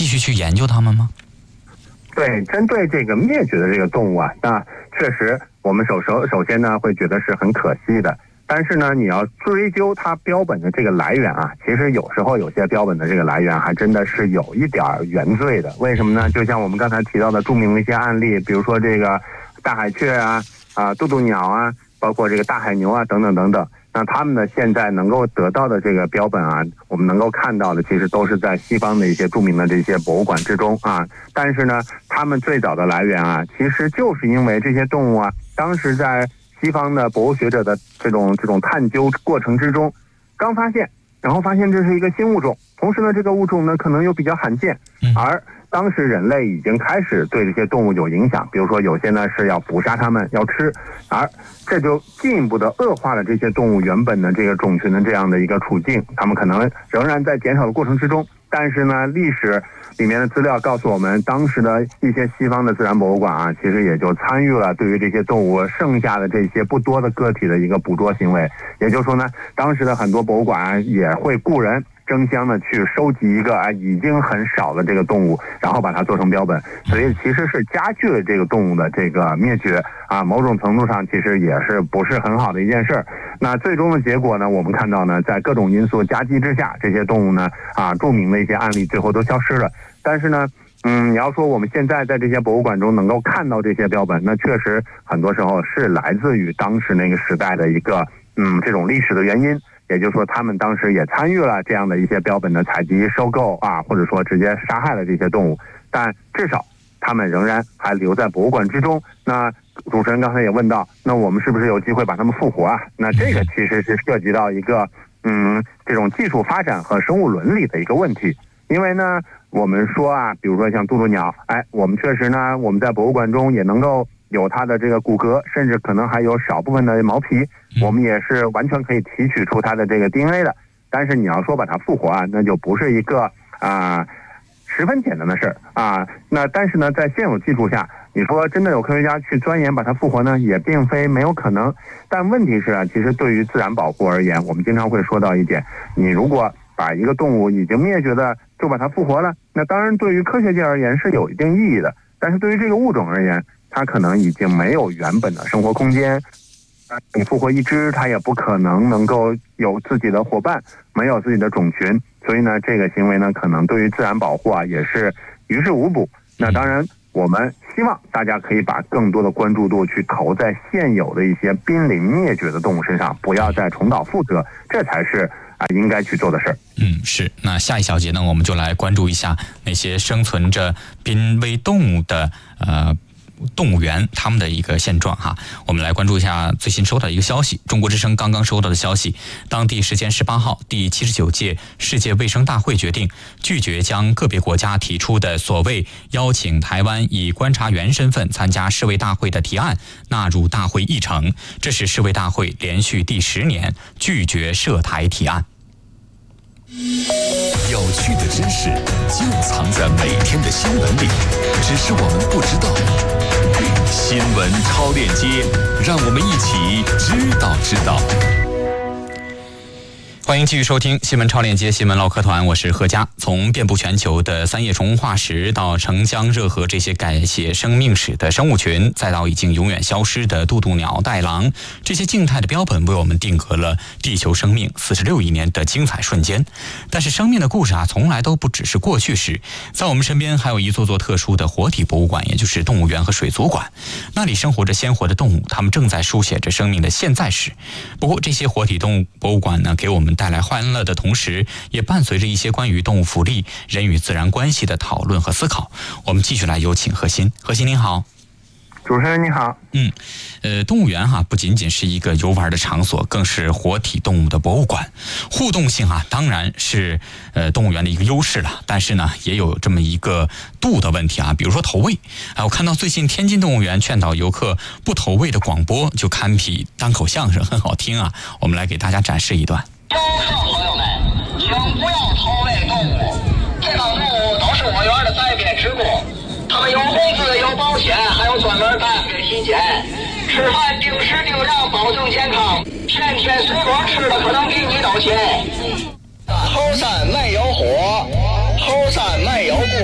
继续去研究它们吗？ 对，针对这个灭绝的这个动物啊，那确实我们首先呢会觉得是很可惜的。但是呢，你要追究它标本的这个来源啊，其实有时候有些标本的这个来源还真的是有一点原罪的。为什么呢？就像我们刚才提到的著名的一些案例，比如说这个大海雀渡渡鸟啊，包括这个大海牛啊等等等等。那他们呢现在能够得到的这个标本啊，我们能够看到的其实都是在西方的一些著名的这些博物馆之中啊。但是呢，他们最早的来源啊，其实就是因为这些动物啊，当时在西方的博物学者的这种探究过程之中，刚发现，然后发现这是一个新物种，同时呢，这个物种呢可能又比较罕见，而当时人类已经开始对这些动物有影响，比如说有些呢是要捕杀它们要吃，而这就进一步的恶化了这些动物原本的这个种群的这样的一个处境，它们可能仍然在减少的过程之中，但是呢，历史里面的资料告诉我们，当时的一些西方的自然博物馆啊，其实也就参与了对于这些动物剩下的这些不多的个体的一个捕捉行为。也就是说呢，当时的很多博物馆啊，也会雇人争相的去收集一个已经很少的这个动物，然后把它做成标本，所以其实是加剧了这个动物的这个灭绝啊，某种程度上其实也是不是很好的一件事儿。那最终的结果呢，我们看到呢，在各种因素夹击之下，这些动物呢著名的一些案例最后都消失了。但是呢，你要说我们现在在这些博物馆中能够看到这些标本，那确实很多时候是来自于当时那个时代的一个这种历史的原因。也就是说，他们当时也参与了这样的一些标本的采集、收购或者说直接杀害了这些动物，但至少他们仍然还留在博物馆之中。那主持人刚才也问到，那我们是不是有机会把它们复活啊？那这个其实是涉及到一个这种技术发展和生物伦理的一个问题。因为呢，我们说比如说像渡渡鸟，我们确实呢，我们在博物馆中也能够有它的这个骨骼，甚至可能还有少部分的毛皮，我们也是完全可以提取出它的这个 DNA 的。但是你要说把它复活那就不是一个十分简单的事儿那但是呢，在现有技术下，你说真的有科学家去钻研把它复活呢，也并非没有可能。但问题是其实对于自然保护而言，我们经常会说到一点，你如果把一个动物已经灭绝的就把它复活了，那当然对于科学界而言是有一定意义的，但是对于这个物种而言，它可能已经没有原本的生活空间，你复活一只，它也不可能够有自己的伙伴，没有自己的种群，所以呢，这个行为呢，可能对于自然保护也是于事无补。那当然，我们希望大家可以把更多的关注度去投在现有的一些濒临灭绝的动物身上，不要再重蹈覆辙，这才是应该去做的事儿。 是。那下一小节呢，我们就来关注一下那些生存着濒危动物的动物园他们的一个现状我们来关注一下最新收到的一个消息。中国之声刚刚收到的消息，当地时间18号，第79届世界卫生大会决定拒绝将个别国家提出的所谓邀请台湾以观察员身份参加世卫大会的提案纳入大会议程，这是世卫大会连续第10年拒绝涉台提案。 有趣的知识就藏在每天的新闻里，只是我们不知道。新闻超链接，让我们一起知道。 欢迎继续收听新闻超链接新闻唠嗑团，我是何佳。从遍布全球的三叶虫化石，到澄江热河这些改写生命史的生物群，再到已经永远消失的渡渡鸟、带狼，这些静态的标本为我们定格了地球生命46亿年的精彩瞬间。但是生命的故事从来都不只是过去式，在我们身边还有一座座特殊的活体博物馆，也就是动物园和水族馆，那里生活着鲜活的动物，它们正在书写着生命的现在史。不过这些活体动物博物馆呢，给我们带来欢乐的同时，也伴随着一些关于动物福利、人与自然关系的讨论和思考。我们继续来有请何鑫。何鑫您好。 主持人你好。 动物园不仅仅是一个游玩的场所，更是活体动物的博物馆。互动性当然是动物园的一个优势了，但是呢，也有这么一个度的问题比如说投喂。我看到最近天津动物园劝导游客不投喂的广播，就堪比单口相声，很好听我们来给大家展示一段。 游客朋友们，请不要投喂动物，这帮动物都是我园的灾变植物，它们有工资、有保险，还有专门干给体检，吃饭定时定量，保证健康，天天水果吃的可能比你都勤。后山没有火，后山没有故